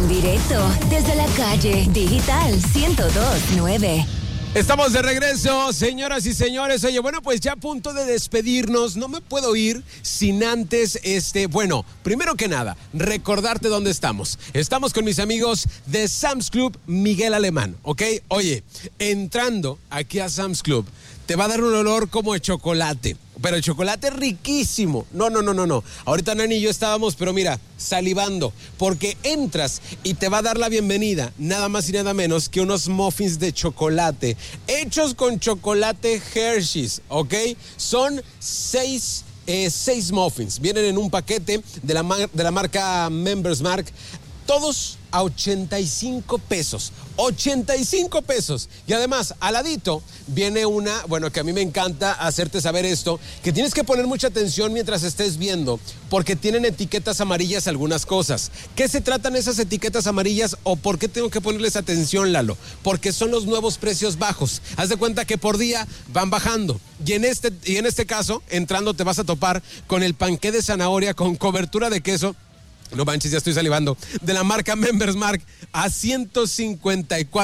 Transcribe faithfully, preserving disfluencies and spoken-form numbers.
directo desde la calle Digital ciento dos punto nueve. Estamos de regreso, señoras y señores. Oye, bueno, pues ya a punto de despedirnos. No me puedo ir sin antes, este, bueno, primero que nada, recordarte dónde estamos. Estamos con mis amigos de Sam's Club Miguel Alemán, ¿ok? Oye, entrando aquí a Sam's Club, te va a dar un olor como de chocolate, pero el chocolate riquísimo. No, no, no, no, no. Ahorita Nani y yo estábamos, pero mira, salivando, porque entras y te va a dar la bienvenida, nada más y nada menos que unos muffins de chocolate, hechos con chocolate Hershey's, ¿ok? Son seis, eh, seis muffins, vienen en un paquete de la, mar- de la marca Members Mark, todos a ochenta y cinco pesos, ochenta y cinco pesos. Y además, al ladito, viene una, bueno, que a mí me encanta hacerte saber esto, que tienes que poner mucha atención mientras estés viendo, porque tienen etiquetas amarillas algunas cosas. ¿Qué se tratan esas etiquetas amarillas o por qué tengo que ponerles atención, Lalo? Porque son los nuevos precios bajos. Haz de cuenta que por día van bajando. Y en este, y en este caso, entrando te vas a topar con el panqué de zanahoria con cobertura de queso. No manches, ya estoy salivando. De la marca Members Mark a ciento cincuenta y cuatro